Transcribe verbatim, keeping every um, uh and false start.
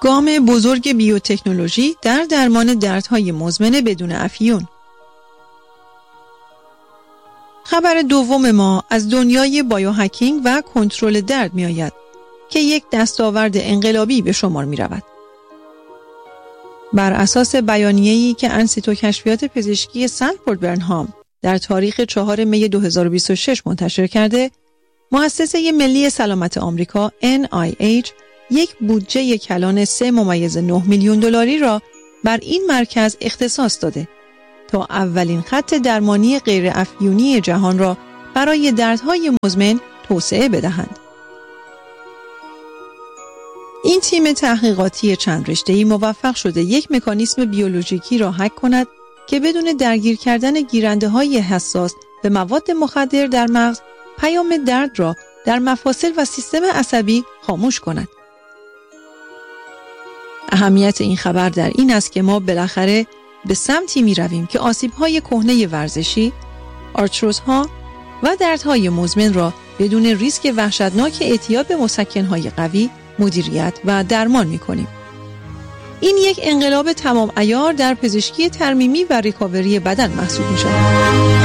گام بزرگ بیوتکنولوژی در درمان دردهای مزمن بدون افیون. خبر دوم ما از دنیای بایوهکینگ و کنترل درد می آید که یک دستاورد انقلابی به شمار می رود. بر اساس بیانیه‌ای که انستیتو کشفیات پزشکی سنفورد برنهام در تاریخ چهارم می دو هزار و بیست و شش منتشر کرده، مؤسسه ملی سلامت آمریکا ان آی ایچ یک بودجه کلان سه ممیز نه میلیون دلاری را بر این مرکز اختصاص داده تا اولین خط درمانی غیر افیونی جهان را برای دردهای مزمن توسعه بدهند. این تیم تحقیقاتی چند رشته‌ای موفق شده یک مکانیسم بیولوژیکی را هک کند که بدون درگیر کردن گیرنده‌های حساس به مواد مخدر در مغز، پیام درد را در مفاصل و سیستم عصبی خاموش کند. اهمیت این خبر در این است که ما بالاخره به سمتی می رویم که آسیب‌های کهنه ورزشی، آرتروزها و دردهای مزمن را بدون ریسک وحشتناک اعتیاد به مسکن‌های قوی مدیریت و درمان می کنیم. این یک انقلاب تمام عیار در پزشکی ترمیمی و ریکاوری بدن محسوب می شود.